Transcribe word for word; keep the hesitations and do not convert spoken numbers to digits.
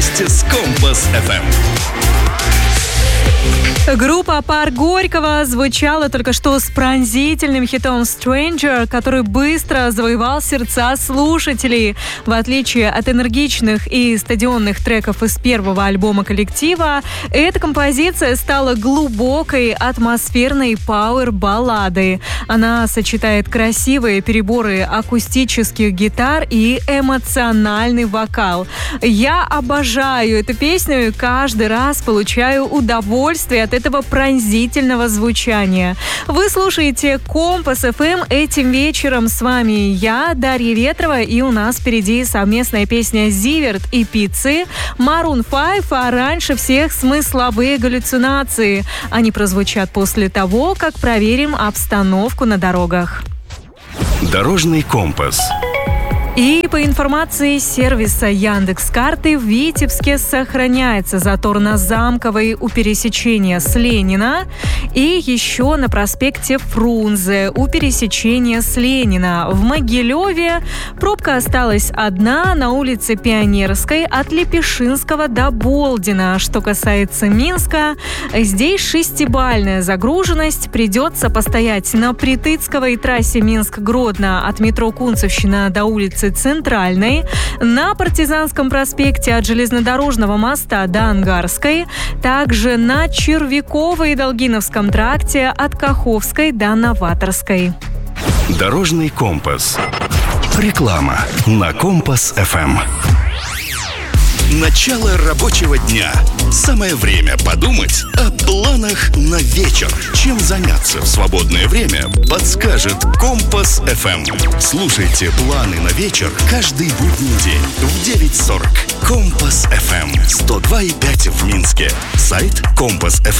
вместе с Компас эф эм. Группа «Парк Горького» звучала только что с пронзительным хитом «Stranger», который быстро завоевал сердца слушателей. В отличие от энергичных и стадионных треков из первого альбома коллектива, эта композиция стала глубокой, атмосферной пауэр-балладой. Она сочетает красивые переборы акустических гитар и эмоциональный вокал. Я обожаю эту песню и каждый раз получаю удовольствие от этого пронзительного звучания. Вы слушаете Компас эф эм. Этим вечером с вами я, Дарья Ветрова, и у нас впереди совместная песня «Зиверт» и «Пиццы», Maroon пять, а раньше всех «Смысловые галлюцинации». Они прозвучат после того, как проверим обстановку на дорогах. Дорожный компас. И по информации сервиса Яндекс.Карты, в Витебске сохраняется затор на Замковой у пересечения с Ленина и еще на проспекте Фрунзе у пересечения с Ленина. В Могилеве пробка осталась одна на улице Пионерской от Лепешинского до Болдина. Что касается Минска, здесь шестибалльная загруженность. Придется постоять на Притыцкого трассе Минск-Гродно от метро Кунцевщина до улицы Центральной, на Партизанском проспекте от Железнодорожного моста до Ангарской, также на Червяковой и Долгиновском тракте от Каховской до Новаторской. Дорожный компас. Реклама на Компас эф эм. Начало рабочего дня. Самое время подумать о планах на вечер. Чем заняться в свободное время, подскажет Компас эф эм. Слушайте планы на вечер каждый будний день в девять сорок. Компас эф эм. сто два и пять в Минске. Сайт компас эф эм.